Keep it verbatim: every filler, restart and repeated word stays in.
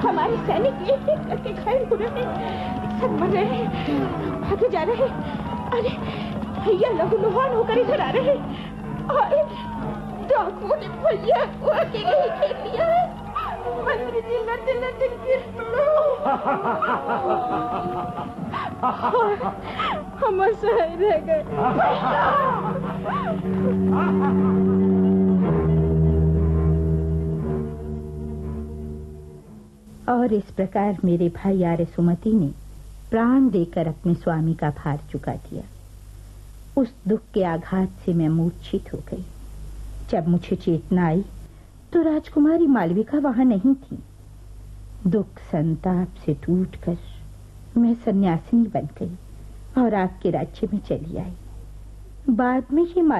हमारे सैनिक एक एक करके घायल हो रहे हैं, सब मर रहे हैं, भागे जा रहे हैं। अरे भैया लहू लुहान होकर इधर आ रहे हैं। अरे डाकुओं ने भैया को अकेले ही खेल लिया है। मंत्री जी लड़ते लड़ते गिर हम असहाय रह गए। और इस प्रकार मेरे भाई आर्य सुमति ने प्राण देकर अपने स्वामी का भार चुका दिया। उस दुख के आघात से मैं मूर्छित हो गई। जब मुझे चेतना आई तो राजकुमारी मालविका वहां नहीं थी। दुख संताप से टूटकर मैं सन्यासिनी बन गई और आपके राज्य में चली आई। बाद में ये